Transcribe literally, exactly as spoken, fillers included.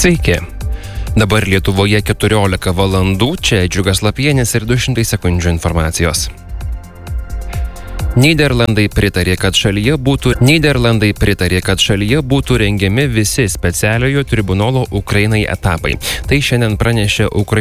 Sveiki. Dabar Lietuvoje keturiolika valandų, čia Džiugas Lapienis ir du šimtai sekundžių informacijos. Nyderlandai pritarė, kad šalyje būtų, Nyderlandai pritarė, kad šalyje būtų rengiami visi specialiojo tribunolo Ukrainai etapai. Tai šiandien pranešė Ukrainos